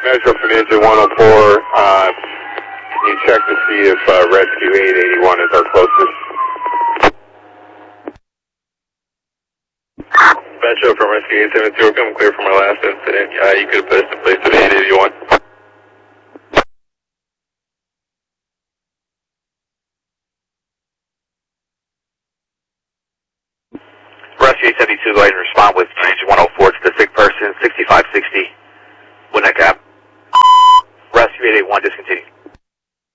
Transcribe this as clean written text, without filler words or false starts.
Metro Peninsula 104, can you check to see if Rescue 881 is our closest? Metro from Rescue 872, come clear from our last incident. You could have put us in place at 881. Rescue 872, go ahead and respond with engine 104 to the sick person, 6560, Winneck Ave. Rescue 881, discontinue.